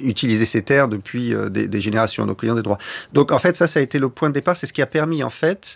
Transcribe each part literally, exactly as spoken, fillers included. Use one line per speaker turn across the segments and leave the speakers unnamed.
utilisaient ces terres depuis euh, des, des générations, donc ayant des droits. Donc en fait, ça, ça a été le point de départ. C'est ce qui a permis en fait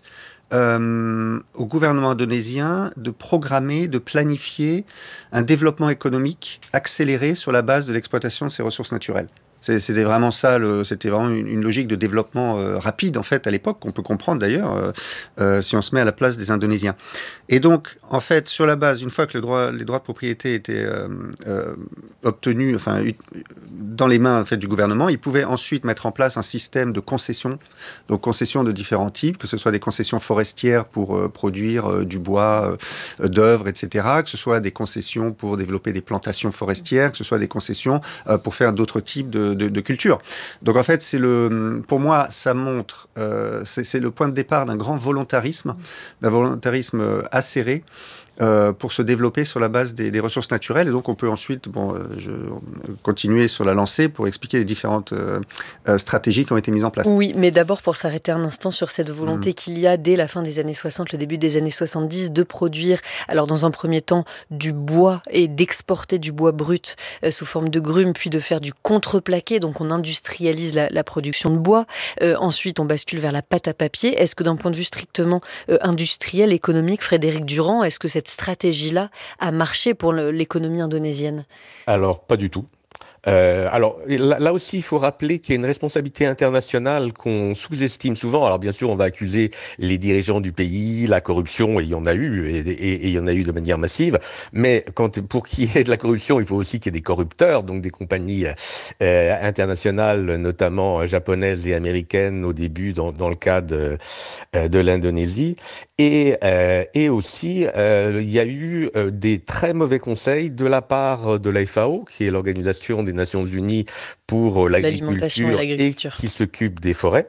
euh, au gouvernement indonésien de programmer, de planifier un développement économique accéléré sur la base de l'exploitation de ces ressources naturelles. C'était vraiment ça, le, c'était vraiment une, une logique de développement euh, rapide en fait à l'époque, qu'on peut comprendre d'ailleurs euh, euh, si on se met à la place des Indonésiens. Et donc en fait sur la base, une fois que le droit, les droits de propriété étaient euh, euh, obtenus, enfin dans les mains en fait du gouvernement, ils pouvaient ensuite mettre en place un système de concessions, donc concessions de différents types, que ce soit des concessions forestières pour euh, produire euh, du bois euh, d'œuvre, et cetera, que ce soit des concessions pour développer des plantations forestières, que ce soit des concessions euh, pour faire d'autres types de De, de culture. Donc en fait, c'est le, pour moi, ça montre, euh, c'est, c'est le point de départ d'un grand volontarisme, d'un volontarisme acéré euh, pour se développer sur la base des, des ressources naturelles. Et donc on peut ensuite, bon, euh, je, continuer sur la lancée pour expliquer les différentes euh, euh, stratégies qui ont été mises en place.
Oui, mais d'abord pour s'arrêter un instant sur cette volonté mmh. qu'il y a dès la fin des années soixante, le début des années soixante-dix, de produire, alors dans un premier temps, du bois et d'exporter du bois brut euh, sous forme de grumes, puis de faire du contreplaqué, donc on industrialise la, la production de bois. Euh, ensuite, on bascule vers la pâte à papier. Est-ce que d'un point de vue strictement euh, industriel, économique, Frédéric Durand, est-ce que cette stratégie-là a marché pour le, l'économie indonésienne ?
Alors, pas du tout. Euh, alors là, là aussi, il faut rappeler qu'il y a une responsabilité internationale qu'on sous-estime souvent. Alors bien sûr, on va accuser les dirigeants du pays, la corruption, et il y en a eu, et, et, et il y en a eu de manière massive. Mais quand, pour qu'il y ait de la corruption, il faut aussi qu'il y ait des corrupteurs, donc des compagnies euh, internationales, notamment japonaises et américaines au début, dans, dans le cas de, de l'Indonésie. Et, euh, et aussi, euh, il y a eu euh, des très mauvais conseils de la part de l'A F A O, qui est l'organisation des Nations Unies pour l'agriculture et, l'agriculture. et qui s'occupe des forêts.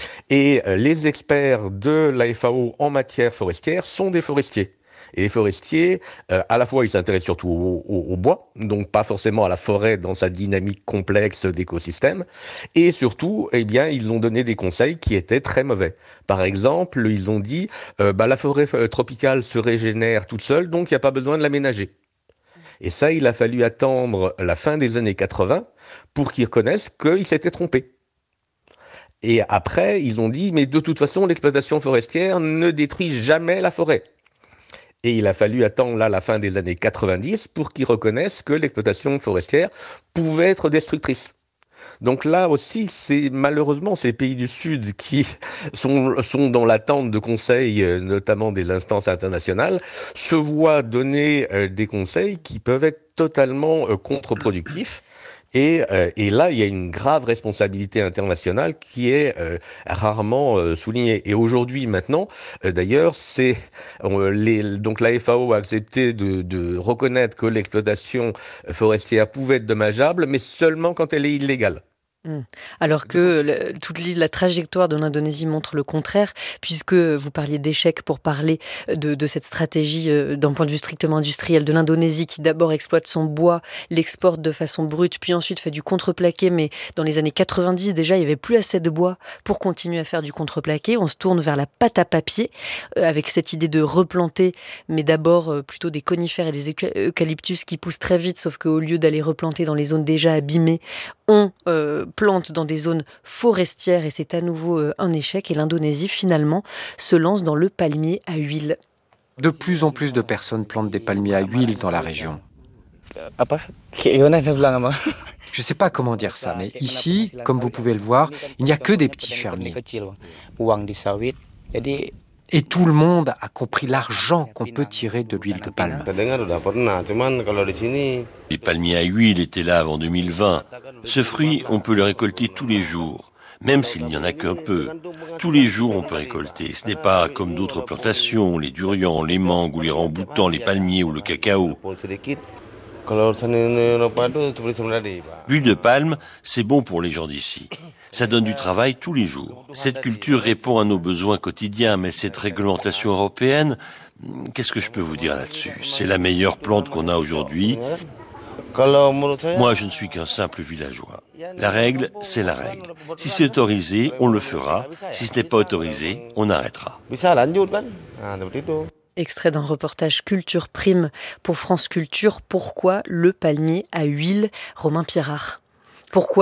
Et euh, les experts de l'A F A O en matière forestière sont des forestiers. Et les forestiers, euh, à la fois, ils s'intéressent surtout au, au, au bois, donc pas forcément à la forêt dans sa dynamique complexe d'écosystème. Et surtout, eh bien, ils ont donné des conseils qui étaient très mauvais. Par exemple, ils ont dit, euh, bah, la forêt tropicale se régénère toute seule, donc il n'y a pas besoin de l'aménager. Et ça, il a fallu attendre la fin des années quatre-vingts pour qu'ils reconnaissent qu'ils s'étaient trompés. Et après, ils ont dit, mais de toute façon, l'exploitation forestière ne détruit jamais la forêt. Et il a fallu attendre là la fin des années quatre-vingt-dix pour qu'ils reconnaissent que l'exploitation forestière pouvait être destructrice. Donc là aussi, c'est malheureusement ces pays du Sud qui sont, sont dans l'attente de conseils, notamment des instances internationales, se voient donner euh, des conseils qui peuvent être totalement euh, contre-productifs. Et, euh, et là, il y a une grave responsabilité internationale qui est euh, rarement euh, soulignée. Et aujourd'hui, maintenant, euh, d'ailleurs, c'est euh, les, donc l'A F A O a accepté de, de reconnaître que l'exploitation forestière pouvait être dommageable, mais seulement quand elle est illégale.
Alors que le, toute la trajectoire de l'Indonésie montre le contraire, puisque vous parliez d'échec pour parler de, de cette stratégie euh, d'un point de vue strictement industriel de l'Indonésie qui d'abord exploite son bois, l'exporte de façon brute, puis ensuite fait du contreplaqué, mais dans les années quatre-vingt-dix déjà il n'y avait plus assez de bois pour continuer à faire du contreplaqué. On se tourne vers la pâte à papier euh, avec cette idée de replanter, mais d'abord euh, plutôt des conifères et des eucalyptus qui poussent très vite, sauf qu'au lieu d'aller replanter dans les zones déjà abîmées, on euh, plante dans des zones forestières et c'est à nouveau euh, un échec. Et l'Indonésie, finalement, se lance dans le palmier à huile.
De plus en plus de personnes plantent des palmiers à huile dans la région. Je ne sais pas comment dire ça, mais ici, comme vous pouvez le voir, il n'y a que des petits fermiers. Et tout le monde a compris l'argent qu'on peut tirer de l'huile de palme.
Les palmiers à huile étaient là avant deux mille vingt. Ce fruit, on peut le récolter tous les jours, même s'il n'y en a qu'un peu. Tous les jours, on peut récolter. Ce n'est pas comme d'autres plantations, les durians, les mangues ou les ramboutans, les palmiers ou le cacao. L'huile de palme, c'est bon pour les gens d'ici. Ça donne du travail tous les jours. Cette culture répond à nos besoins quotidiens, mais cette réglementation européenne, qu'est-ce que je peux vous dire là-dessus ? C'est la meilleure plante qu'on a aujourd'hui. Moi, je ne suis qu'un simple villageois. La règle, c'est la règle. Si c'est autorisé, on le fera. Si ce n'est pas autorisé, on arrêtera.
Extrait d'un reportage Culture Prime pour France Culture. Pourquoi le palmier à huile ? Romain Pirard. Pourquoi